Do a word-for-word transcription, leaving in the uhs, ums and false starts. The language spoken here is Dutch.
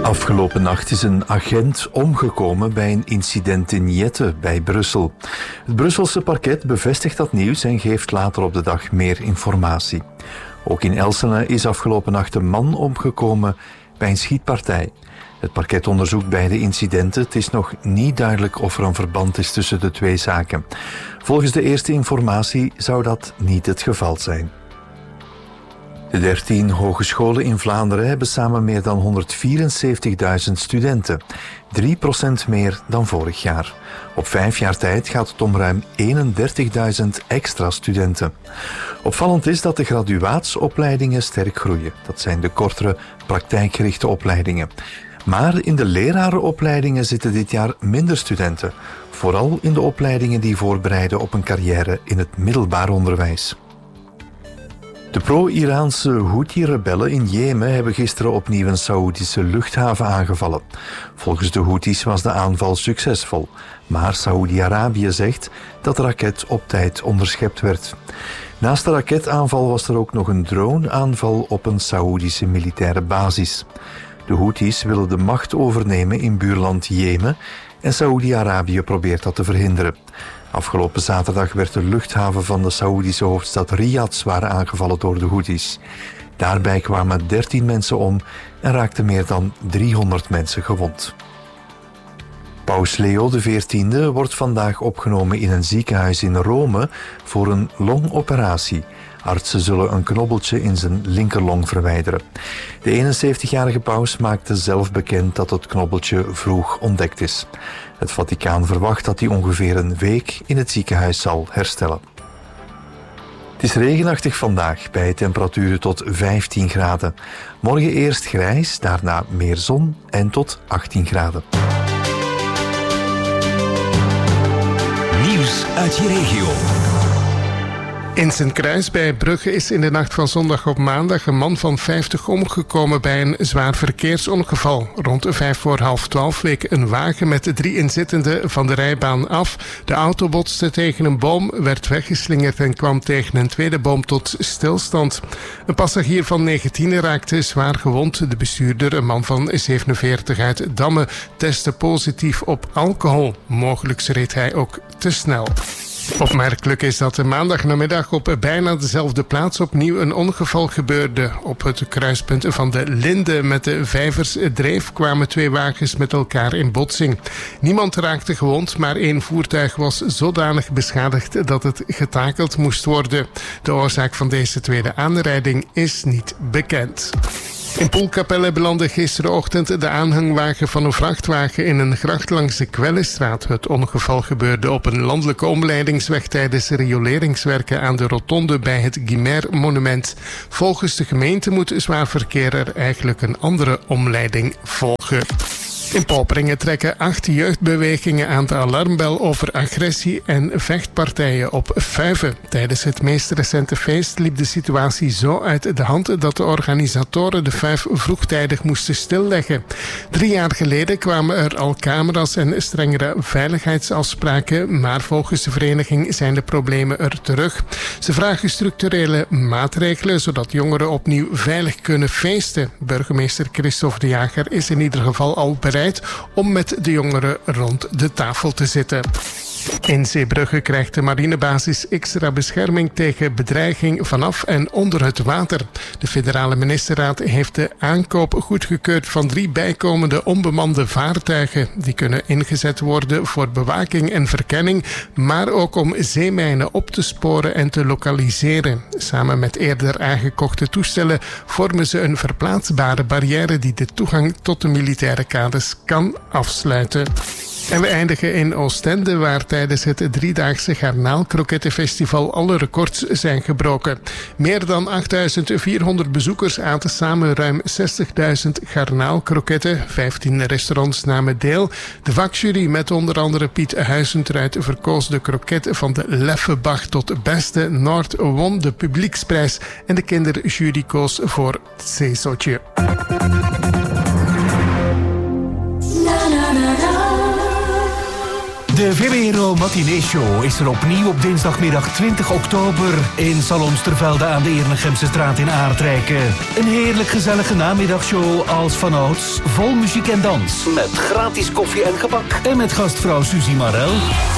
Afgelopen nacht is een agent omgekomen bij een incident in Jette bij Brussel. Het Brusselse parket bevestigt dat nieuws en geeft later op de dag meer informatie. Ook in Elsene is afgelopen nacht een man omgekomen bij een schietpartij. Het parket onderzoekt beide incidenten. Het is nog niet duidelijk of er een verband is tussen de twee zaken. Volgens de eerste informatie zou dat niet het geval zijn. De dertien hogescholen in Vlaanderen hebben samen meer dan honderdvierenzeventigduizend studenten. drie procent meer dan vorig jaar. Op vijf jaar tijd gaat het om ruim eenendertigduizend extra studenten. Opvallend is dat de graduaatsopleidingen sterk groeien. Dat zijn de kortere, praktijkgerichte opleidingen. Maar in de lerarenopleidingen zitten dit jaar minder studenten. Vooral in de opleidingen die voorbereiden op een carrière in het middelbaar onderwijs. De pro-Iraanse Houthi-rebellen in Jemen hebben gisteren opnieuw een Saoedische luchthaven aangevallen. Volgens de Houthis was de aanval succesvol, maar Saoedi-Arabië zegt dat de raket op tijd onderschept werd. Naast de raketaanval was er ook nog een droneaanval op een Saoedische militaire basis. De Houthis willen de macht overnemen in buurland Jemen en Saoedi-Arabië probeert dat te verhinderen. Afgelopen zaterdag werd de luchthaven van de Saoedische hoofdstad Riyadh zwaar aangevallen door de Houthis. Daarbij kwamen dertien mensen om en raakten meer dan driehonderd mensen gewond. Paus Leo de veertiende wordt vandaag opgenomen in een ziekenhuis in Rome voor een longoperatie. Artsen zullen een knobbeltje in zijn linkerlong verwijderen. De eenenzeventigjarige paus maakte zelf bekend dat het knobbeltje vroeg ontdekt is. Het Vaticaan verwacht dat hij ongeveer een week in het ziekenhuis zal herstellen. Het is regenachtig vandaag bij temperaturen tot vijftien graden. Morgen eerst grijs, daarna meer zon en tot achttien graden. Nieuws uit je regio. In Sint-Kruis bij Brugge is in de nacht van zondag op maandag een man van vijftig omgekomen bij een zwaar verkeersongeval. Rond vijf voor half twaalf week een wagen met drie inzittenden van de rijbaan af. De auto botste tegen een boom, werd weggeslingerd en kwam tegen een tweede boom tot stilstand. Een passagier van negentien raakte zwaar gewond. De bestuurder, een man van zevenenveertig uit Damme, testte positief op alcohol. Mogelijk reed hij ook te snel. Opmerkelijk is dat de maandagnamiddag op bijna dezelfde plaats opnieuw een ongeval gebeurde. Op het kruispunt van de Linde met de Vijversdreef kwamen twee wagens met elkaar in botsing. Niemand raakte gewond, maar één voertuig was zodanig beschadigd dat het getakeld moest worden. De oorzaak van deze tweede aanrijding is niet bekend. In Poelkapelle belandde gisterenochtend de aanhangwagen van een vrachtwagen in een gracht langs de Kwellenstraat. Het ongeval gebeurde op een landelijke omleidingsweg tijdens rioleringswerken aan de rotonde bij het Guimer-monument. Volgens de gemeente moet zwaar verkeer er eigenlijk een andere omleiding volgen. In Poperingen trekken acht jeugdbewegingen aan de alarmbel over agressie en vechtpartijen op Fuiven. Tijdens het meest recente feest liep de situatie zo uit de hand dat de organisatoren de Fuif vroegtijdig moesten stilleggen. Drie jaar geleden kwamen er al camera's en strengere veiligheidsafspraken, maar volgens de vereniging zijn de problemen er terug. Ze vragen structurele maatregelen zodat jongeren opnieuw veilig kunnen feesten. Burgemeester Christophe de Jager is in ieder geval al bereid om met de jongeren rond de tafel te zitten. In Zeebrugge krijgt de marinebasis extra bescherming tegen bedreiging vanaf en onder het water. De federale ministerraad heeft de aankoop goedgekeurd van drie bijkomende onbemande vaartuigen. Die kunnen ingezet worden voor bewaking en verkenning, maar ook om zeemijnen op te sporen en te lokaliseren. Samen met eerder aangekochte toestellen vormen ze een verplaatsbare barrière die de toegang tot de militaire kades kan afsluiten. En we eindigen in Oostende, waar tijdens het driedaagse garnaalkrokettenfestival alle records zijn gebroken. Meer dan achtduizend vierhonderd bezoekers aten samen ruim zestigduizend garnaalkroketten. vijftien restaurants namen deel. De vakjury met onder andere Piet Huizentruid verkoos de kroket van de Leffebach tot beste. Noord won de publieksprijs en de kinderjury koos voor het zeezotje. De De VWRO Matinee Show is er opnieuw op dinsdagmiddag twintig oktober in Salon Stervelde aan de Ernegemse straat in Aardrijken. Een heerlijk gezellige namiddagshow als vanouds, vol muziek en dans. Met gratis koffie en gebak. En met gastvrouw Suzy Marel.